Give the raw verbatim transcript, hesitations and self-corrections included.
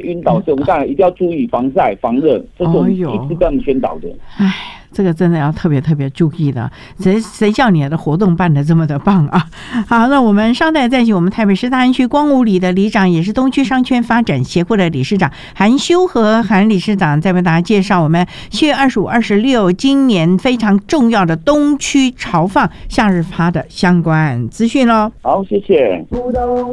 晕倒，所以我们当然一定要注意防晒、防热，这是我们一直跟我们宣导的。 哎，这个真的要特别特别注意的，谁谁叫你的活动办得这么的棒啊！好，那我们稍待再请我们台北市大安区光武里的里长，也是东区商圈发展协会的理事长韩修和韩理事长，再为大家介绍我们七月二十五、二十六今年非常重要的东区潮放夏日趴的相关资讯喽。 好，谢谢。